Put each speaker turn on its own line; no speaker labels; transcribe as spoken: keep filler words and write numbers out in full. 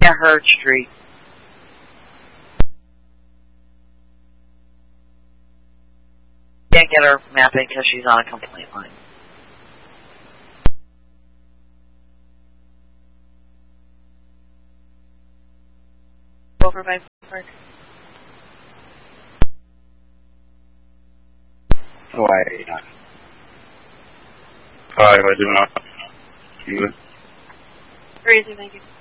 Anna Hurd Street. Can't get her mapping because she's on a complaint line.
Over by Park.
Oh, I.
Hi, how are you doing?
Very easy, thank you.